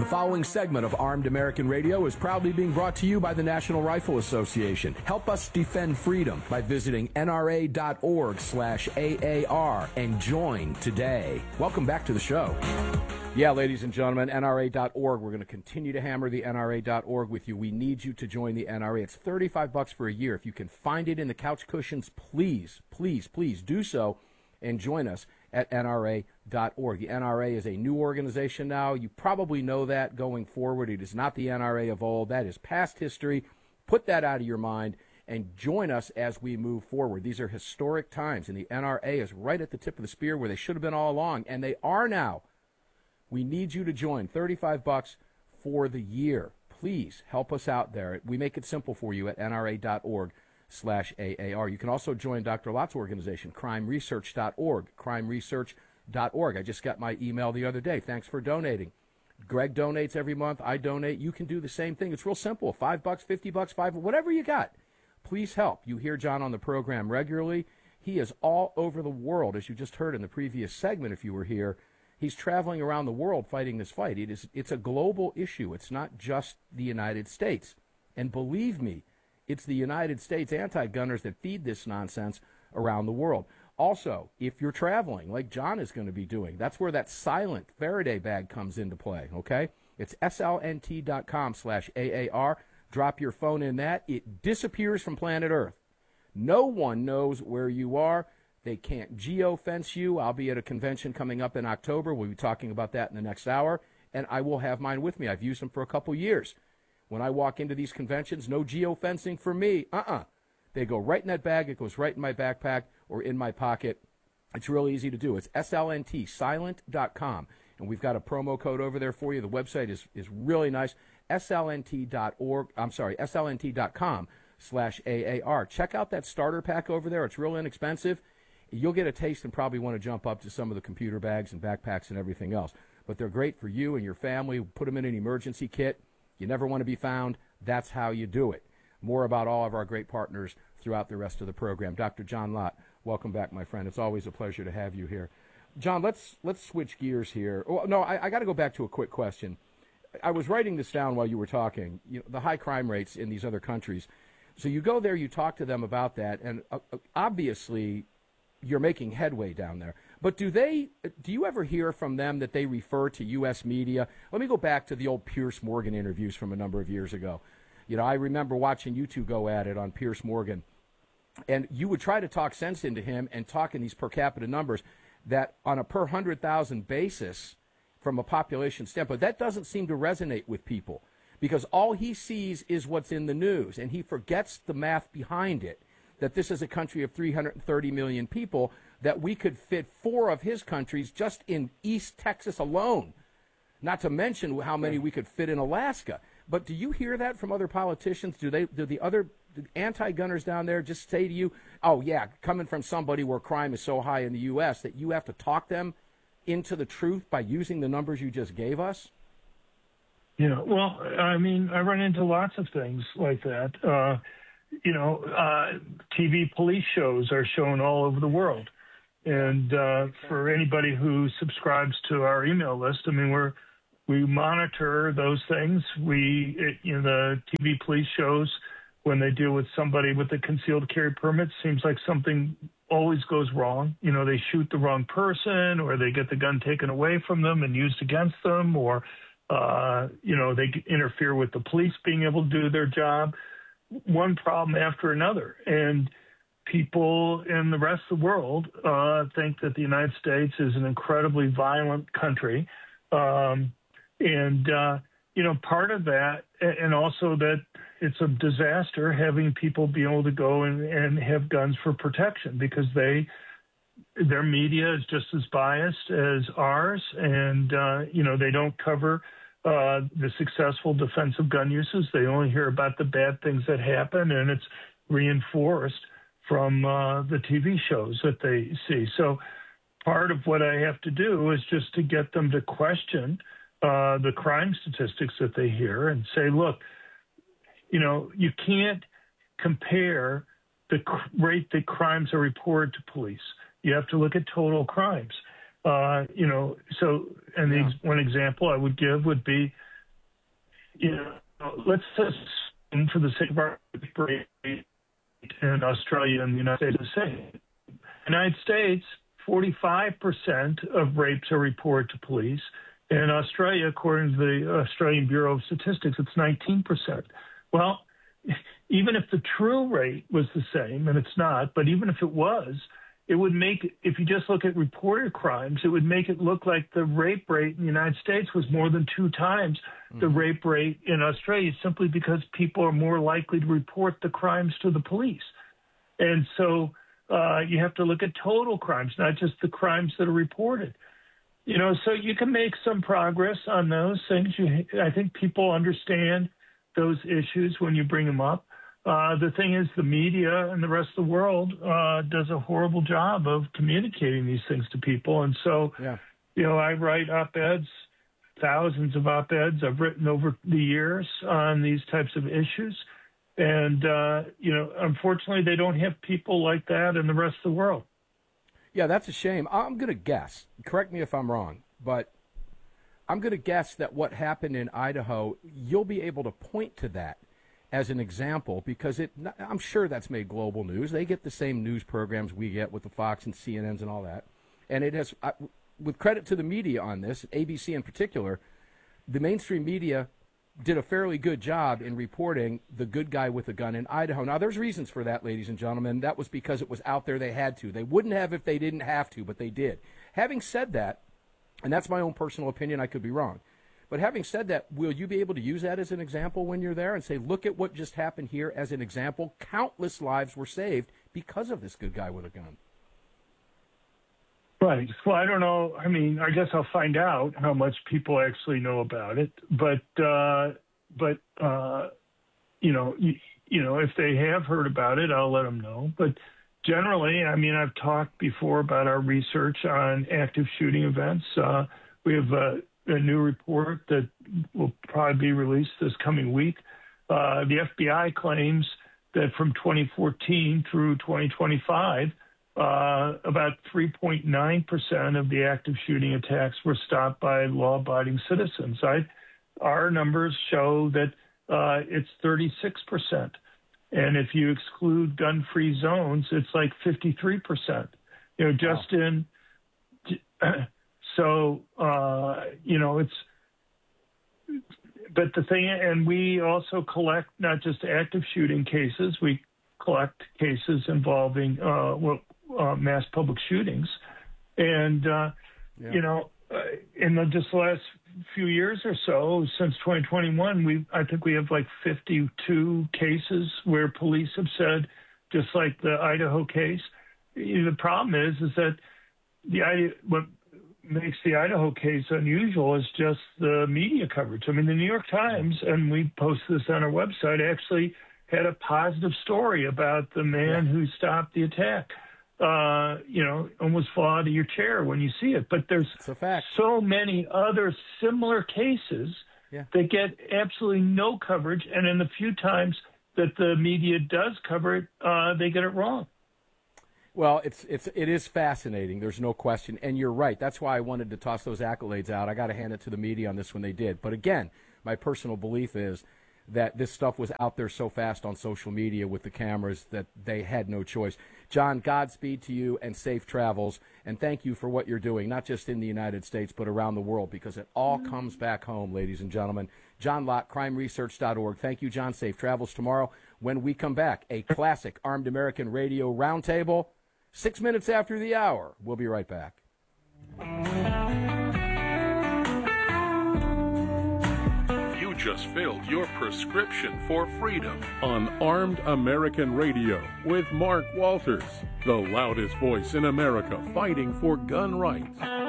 The following segment of Armed American Radio is proudly being brought to you by the National Rifle Association. Help us defend freedom by visiting nra.org/AAR and join today. Welcome back to the show. Yeah, ladies and gentlemen, NRA.org. We're going to continue to hammer the NRA.org with you. We need you to join the NRA. It's $35 for a year. If you can find it in the couch cushions, please, please, please do so and join us at NRA.org. The NRA is a new organization now. You probably know that going forward. It is not the NRA of old. That is past history. Put that out of your mind and join us as we move forward. These are historic times, and the NRA is right at the tip of the spear where they should have been all along, and they are now. We need you to join. $35 for the year. Please help us out there. We make it simple for you at NRA.org/AAR. You can also join Dr. Lott's organization, crimeresearch.org, crimeresearch.org. I just got my email the other day. Thanks for donating. Greg donates every month. I donate. You can do the same thing. It's real simple. $5, $50, $5, whatever you got. Please help. You hear John on the program regularly. He is all over the world, as you just heard in the previous segment if you were here. He's traveling around the world fighting this fight. It's a global issue. It's not just the United States. And believe me, it's the United States anti-gunners that feed this nonsense around the world. Also, if you're traveling, like John is going to be doing, that's where that silent Faraday bag comes into play, okay? It's slnt.com/AAR. Drop your phone in that. It disappears from planet Earth. No one knows where you are. They can't geofence you. I'll be at a convention coming up in October. We'll be talking about that in the next hour, and I will have mine with me. I've used them for a couple years. When I walk into these conventions, no geofencing for me. They go right in that bag. It goes right in my backpack or in my pocket. It's real easy to do. It's SLNT, silent.com, and we've got a promo code over there for you. The website is really nice, slnt.com/AAR. Check out that starter pack over there. It's real inexpensive. You'll get a taste and probably want to jump up to some of the computer bags and backpacks and everything else. But they're great for you and your family. Put them in an emergency kit. You never want to be found. That's how you do it. More about all of our great partners throughout the rest of the program. Dr. John Lott, welcome back, my friend. It's always a pleasure to have you here. John, let's switch gears here. Oh, no, I got to go back to a quick question. I was writing this down while you were talking, the high crime rates in these other countries. So you go there, you talk to them about that, and obviously you're making headway down there. But do you ever hear from them that they refer to U.S. media? Let me go back to the old Piers Morgan interviews from a number of years ago. I remember watching you two go at it on Piers Morgan, and you would try to talk sense into him and talk in these per capita numbers that on a per 100,000 basis from a population standpoint, that doesn't seem to resonate with people because all he sees is what's in the news, and he forgets the math behind it. That this is a country of 330 million people, that we could fit 4 of his countries just in East Texas alone, not to mention how many we could fit in Alaska. But do you hear that from other politicians? Do the other anti-gunners down there just say to you, oh, yeah, coming from somebody where crime is so high in the U.S. that you have to talk them into the truth by using the numbers you just gave us? Well, I mean, I run into lots of things like that. TV police shows are shown all over the world. And for anybody who subscribes to our email list, I mean, we monitor those things. The TV police shows, when they deal with somebody with a concealed carry permit, seems like something always goes wrong. They shoot the wrong person, or they get the gun taken away from them and used against them, or, they interfere with the police being able to do their job. One problem after another. And people in the rest of the world think that the United States is an incredibly violent country. Part of that, and also that it's a disaster having people be able to go and have guns for protection because their media is just as biased as ours. And, they don't cover the successful defensive gun uses. They only hear about the bad things that happen, and it's reinforced from the TV shows that they see. So part of what I have to do is just to get them to question the crime statistics that they hear and say, look, you can't compare the rate that crimes are reported to police. You have to look at total crimes. One example I would give would be let's assume for the sake of our rate in Australia and the United States the same. United States, 45% of rapes are reported to police. In Australia, according to the Australian Bureau of Statistics, it's 19%. Well, even if the true rate was the same, and it's not, but even if it was, it would make, if you just look at reported crimes, it would make it look like the rape rate in the United States was more than 2 times the rape rate in Australia, simply because people are more likely to report the crimes to the police. And so you have to look at total crimes, not just the crimes that are reported. So you can make some progress on those things. I think people understand those issues when you bring them up. The thing is, the media and the rest of the world does a horrible job of communicating these things to people. And so, I write op-eds, thousands of op-eds I've written over the years on these types of issues. And, unfortunately, they don't have people like that in the rest of the world. Yeah, that's a shame. I'm going to guess, correct me if I'm wrong, but I'm going to guess that what happened in Idaho, you'll be able to point to that as an example, because I'm sure that's made global news. They get the same news programs we get with the Fox and CNNs and all that. And it has, with credit to the media on this, ABC in particular, the mainstream media did a fairly good job in reporting the good guy with a gun in Idaho. Now, there's reasons for that, ladies and gentlemen. That was because it was out there. They had to. They wouldn't have if they didn't have to, but they did. Having said that, and that's my own personal opinion, I could be wrong, but having said that, will you be able to use that as an example when you're there and say, look at what just happened here as an example? Countless lives were saved because of this good guy with a gun. Right. Well, I don't know. I mean, I guess I'll find out how much people actually know about it. But if they have heard about it, I'll let them know. But generally, I mean, I've talked before about our research on active shooting events. We have a new report that will probably be released this coming week. The FBI claims that from 2014 through 2025, about 3.9% of the active shooting attacks were stopped by law-abiding citizens. Our numbers show that it's 36%. And if you exclude gun-free zones, it's like 53%. It's, but the thing, and we also collect not just active shooting cases, we collect cases involving mass public shootings. And, in just the last few years or so, since 2021, I think we have like 52 cases where police have said, just like the Idaho case. The problem is that what makes the Idaho case unusual is just the media coverage. I mean, the New York Times, and we post this on our website, actually had a positive story about the man who stopped the attack. Almost fall out of your chair when you see it. But there's so many other similar cases that get absolutely no coverage, and in the few times that the media does cover it, they get it wrong. Well, it is fascinating. There's no question, and you're right. That's why I wanted to toss those accolades out. I got to hand it to the media on this when they did. But again, my personal belief is that this stuff was out there so fast on social media with the cameras that they had no choice. John, Godspeed to you and safe travels, and thank you for what you're doing, not just in the United States, but around the world, because it all comes back home, ladies and gentlemen. John Lott, crimeresearch.org. Thank you, John. Safe travels tomorrow. When we come back, a classic Armed American Radio Roundtable, 6 minutes after the hour. We'll be right back. Just filled your prescription for freedom on Armed American Radio with Mark Walters, the loudest voice in America fighting for gun rights.